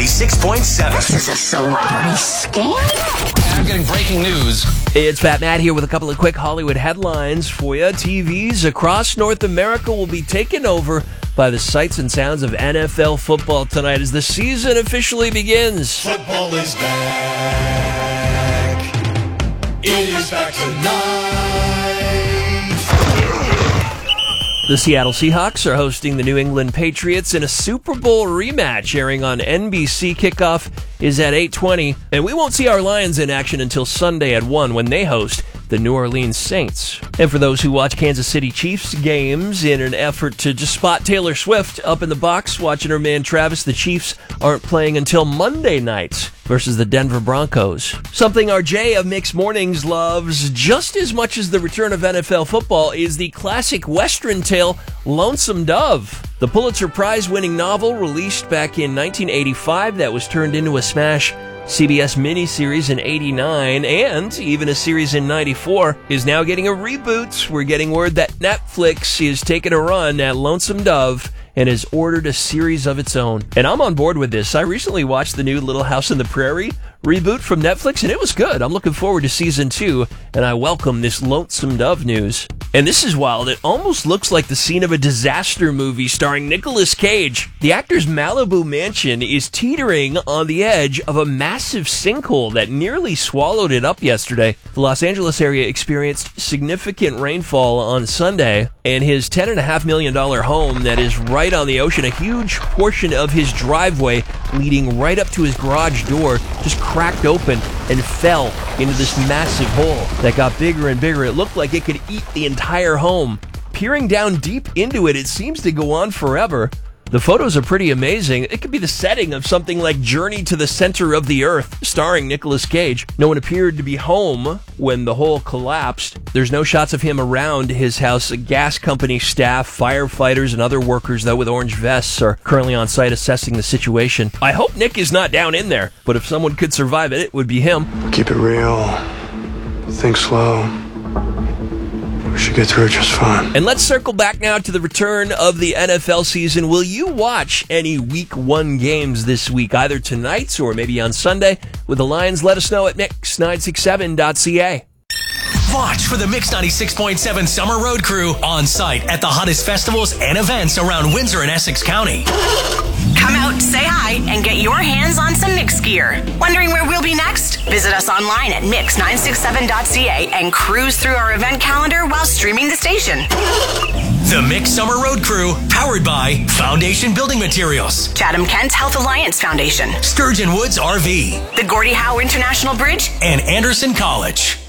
96.7. This is a celebrity scam? I'm getting breaking news. It's Fat Matt here with a couple of quick Hollywood headlines for you. TVs across North America will be taken over by the sights and sounds of NFL football tonight as the season officially begins. Football is back. It is back tonight. The Seattle Seahawks are hosting the New England Patriots in a Super Bowl rematch airing on NBC. Kickoff is at 8:20, and we won't see our Lions in action until Sunday at 1 when they host the New Orleans Saints. And for those who watch Kansas City Chiefs games in an effort to just spot Taylor Swift up in the box watching her man Travis, the Chiefs aren't playing until Monday night versus the Denver Broncos. Something our Jay of Mixed Mornings loves just as much as the return of NFL football is the classic Western tale Lonesome Dove. The Pulitzer Prize-winning novel released back in 1985 that was turned into a smash CBS miniseries in 89 and even a series in 94 is now getting a reboot. We're getting word that Netflix is taking a run at Lonesome Dove and has ordered a series of its own. And I'm on board with this. I recently watched the new Little House on the Prairie reboot from Netflix, and it was good. I'm looking forward to season 2, and I welcome this Lonesome Dove news. And this is wild. It almost looks like the scene of a disaster movie starring Nicolas Cage. The actor's Malibu mansion is teetering on the edge of a massive sinkhole that nearly swallowed it up yesterday. The Los Angeles area experienced significant rainfall on Sunday, and his $10.5 million home that is right on the ocean, a huge portion of his driveway leading right up to his garage door just cracked open and fell into this massive hole that got bigger and bigger. It looked like it could eat the entire home. Peering down deep into it, it seems to go on forever. The photos are pretty amazing. It could be the setting of something like Journey to the Center of the Earth, starring Nicolas Cage. No one appeared to be home when the hole collapsed. There's no shots of him around his house. Gas company staff, firefighters, and other workers, though, with orange vests are currently on site assessing the situation. I hope Nick is not down in there, but if someone could survive it, it would be him. Keep it real. Think slow. We should get through it just fine. And let's circle back now to the return of the NFL season. Will you watch any Week 1 games this week, either tonight or maybe on Sunday with the Lions? Let us know at mix967.ca. Watch for the Mix 96.7 Summer Road Crew on site at the hottest festivals and events around Windsor and Essex County. Come out, say hi, and get your hands on some Mix gear. Wondering where we'll be next? Visit us online at mix967.ca and cruise through our event calendar while streaming the station. The Mix Summer Road Crew, powered by Foundation Building Materials, Chatham Kent Health Alliance Foundation, Sturgeon Woods RV, the Gordie Howe International Bridge, and Anderson College.